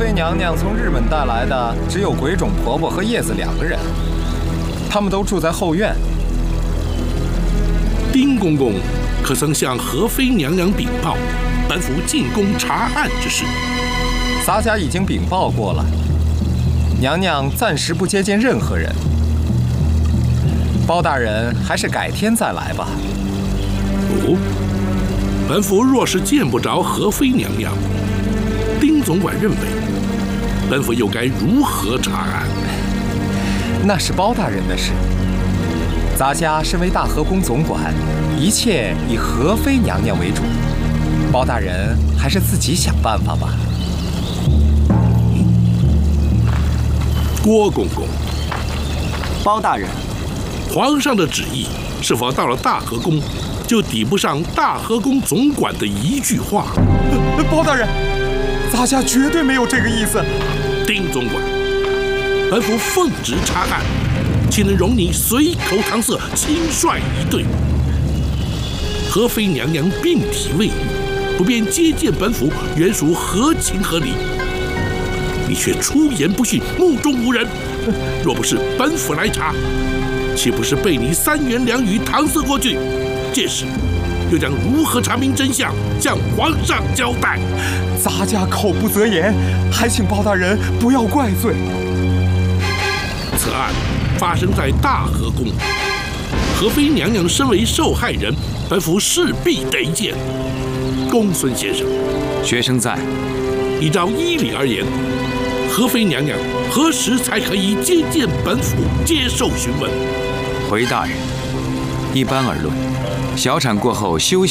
妃娘娘从日本带来的只有鬼冢婆婆和叶子2个人，他们都住在后院。 丁公公可曾向和妃娘娘禀报本府进宫查案之事？ 洒家已经禀报过了，娘娘暂时不接见任何人。包大人还是改天再来吧。 哦，本府若是见不着和妃娘娘，丁总管认为，本府又该如何查案？ 那是包大人的事。洒家身为大和宫总管，一切以和妃娘娘为主。包大人还是自己想办法吧。 郭公公， 包大人， 皇上的旨意是否到了大和宫，就抵不上大和宫总管的一句话？ 包大人，洒家绝对没有这个意思。 丁总管，本府奉旨查案，岂能容你随口搪塞、轻率以对？和妃娘娘病体未愈，不便接见本府，原属合情合理。你却出言不逊，目中无人。若不是本府来查，岂不是被你3言2语搪塞过去？届时又将如何查明真相，向皇上交代？ 洒家口不择言，还请包大人不要怪罪。 此案发生在大和宫，和妃娘娘身为受害人，本府势必得见。公孙先生， 学生在。 依照依理而言，和妃娘娘何时才可以接见本府，接受询问？ 回大人，一般而论，小产过后休息